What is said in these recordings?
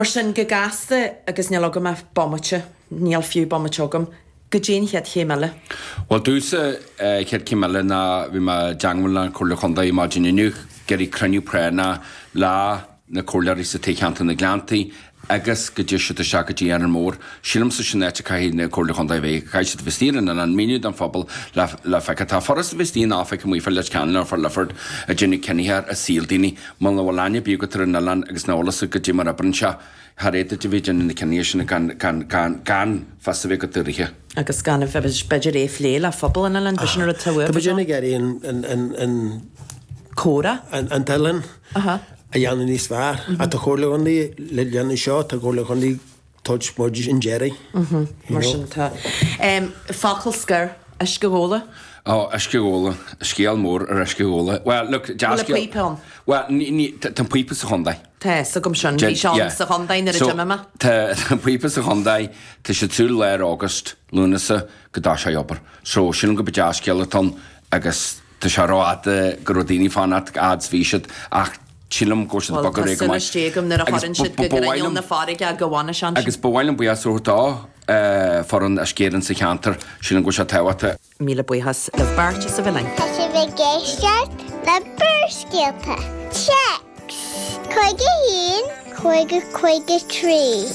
Sin go gasasta agus nealagam a bommate, níl fiú bommatogam, go déan head chéimele. Wel dúsa cead céimele na bhí ma deangmla chuirla chunda I mágin inniu geirí cruniú prena lá na cóirlaí sa técheanta na glantaí agus go dtí se seach go dtí anar mór sílam sa sinnéte caihí na cóirla chunda bhéh caiise bhtíían an míú an fphobal le fecatá forras bhtíín áfeic mí fel leis ceanna for leford a dginnig cenithe a síl daoine má na bhláine bíogatar na lan agus nálas go dtí mar a brinse Harréta division in the Canadian gan fast go tuirithe. Agus gan beidir léile a phobal in land vision a tafu. Tá beidir geirí an Córa an talan a dhéanana níos fearr a tá chóirla chunaí le leanana seo tá chóirla chunaí touch modis in Jerry. Mar sin tá. Fakal scur ysgywóla? Oh, ysgywóla. Ysgial mór ar ysgywóla. Well, look, Pwipon? Well, ta'n pwypa sa chondai. Te, so gom sian, fi sian sa chondai nyr y gym yma? Ta'n pwypa sa chondai, ta si tŵl lair August, lúnasa, gyda siai obar. So, sy'n gwybod jasgial y ton, agos ta si road grodini fanat ads fysyd, ach Chilum gosh the bugger egg. Well, stegum na harin shit gyda'n na farig a gawana sian. Agus bwailan bwya so da foran asgerin sa canter, chilum gosh a tawata. Mila bwyhas lyf barch sa filain. Kasi fi geisiad na byrskilta. Checks. Coige hun, coige tri.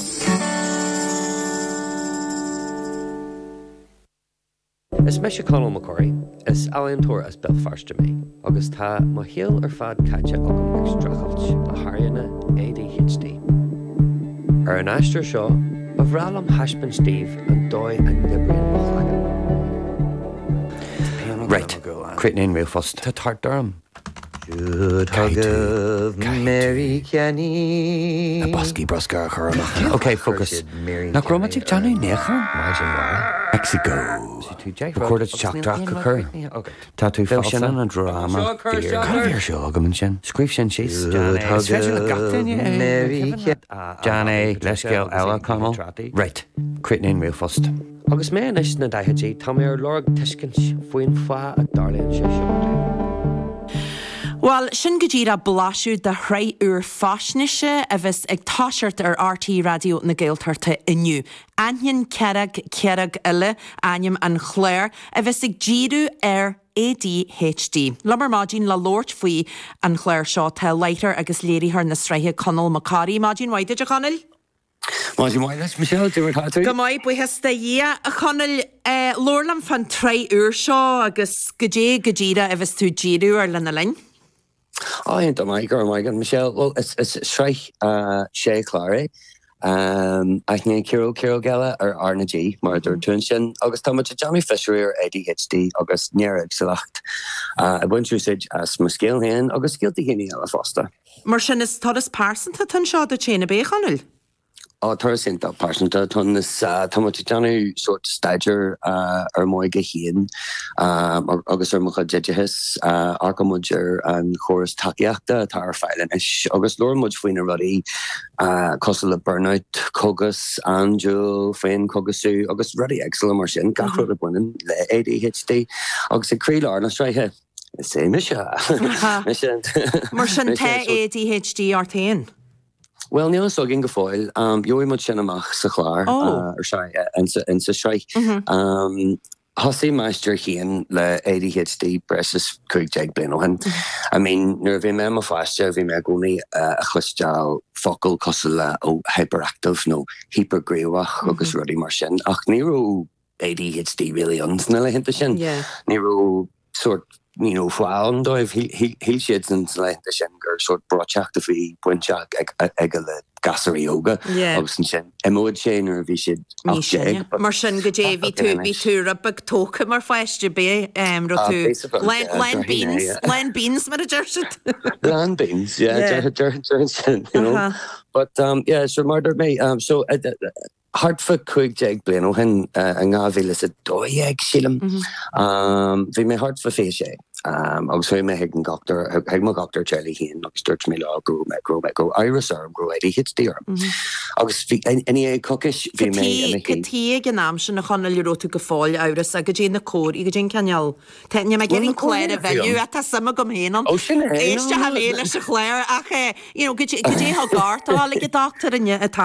Is me se Conal McCorry, is Alan Tor as Belfast me, agus tá má héal ar fad caite agam ag strachailt a Harriana ADHD. Ar an aistir seo, a bhrálam Hashman Steve an dói an Nibrian Machlagan. Right, Creighton real fast. Tá tart Durham. Good hug of Mary Kenny. A bosky brusker churma. Okay, focus. Na chromatic Johnny Necha. Mexico. Recorded shock track occur. Tattoo falsa and drama. Beer show again. Script shin she's Good hug of Mary Johnny, let's go Ella Connell. Right, Creighton real fast. Agus me is na daihaji Tommy or Lord Tiskins fuin fa a darling shisho. Well, sin go dtír a blasú de hraith úr fásneise a bheits ag táisiart ar RT radio na Gaeltarta inniu. Anion cerag eile, aniam an chléir, a bheits ag díru ar ADHD. Lamar mágin la lort faoi an chléir seo tá leiter agus léirithar na sreithe Conal McCarry. Mágin waide a Conal? Mágin waide, Michelle, do you Go mai, buchas da a Conal lorlam fan trai úr seo agus godé godíra a bheits tú díru ar lena lein? Oh, yeah, my God, Michelle. Well, it's Shrike, Shay Clary. I think Kiro Gala or Arna G, Murder Tunshin, August Thomas, Johnny Fisher or ADHD, August Nereg Select. I went through Sage as Muskil Hen, August Guilty Henny Ella Foster. Martian is Thomas Parson to Tunshaw the chain of Bacon. Oh, Thursday, that person to turn this Thomas Johnny sort stature or Moiga Hien, August or Mucha Jejihis, Arkamudger and Chorus Takiakta, Tar Filanish, August Lord Mudge Fina Ruddy, Costala Burnout, Cogus, Angel, Fain Cogusu, August Ruddy Excellent Martian, Gakro the Women, the ADHD, August a Creel Arna Strihe. Say Misha. Martian te ADHD RTN. Well, Neil so ging gefoil. Joi much shenamach sa chlar. Or shy and sa shy. Hossi Master Hien le ADHD precious Craig Jag Blinohan. I mean, nerve mem of faster vi megoni a chustal focal cosala o hyperactive no hypergrewa agus ruddy martian. Ach nero ADHD really unsnella hintashin. Yeah. Nero sort flawn doiv he sheds and like the shenger sort brochak the fee punchak egale gassery yoga. Yeah. Obviously, Emma chain or vi should Martian go JV to rubber talk mar fast be land beans mar land beans but yeah so murder me so hard for quick jag blino hen an gavi is a doyeg shilum vi me hard for fish agus fé me heg ma gachtar jelly hín agus dúirt mé lá grú Iris arm grú éí hit tíarm. Agus any cokish fi mé tí gan náam sin na chonel róú go fáil áras a go dé na cór i go dé ceal. Tenne me gerin chléir a bheú a tá sama go héan. Éiste ha léile se chléir ach go dé ha gartála go doctor inne